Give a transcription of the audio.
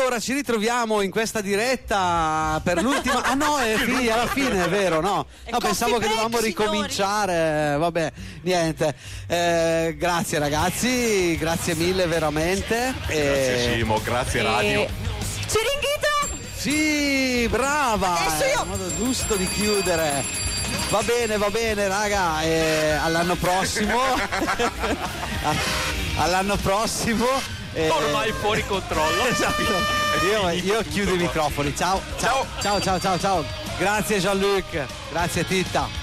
Allora ci ritroviamo in questa diretta per l'ultima. Ah no, è alla fine, è vero, no? No, pensavo che dovevamo ricominciare. Vabbè, niente. Grazie ragazzi, grazie mille veramente. Grazie Simo, grazie Radio. Ciringhito! Sì, brava! Adesso io. È il modo giusto di chiudere. Va bene, raga. All'anno prossimo. All'anno prossimo. Ormai fuori controllo. Esatto. Io chiudo i microfoni. Ciao. Grazie Jean-Luc. Grazie Titta.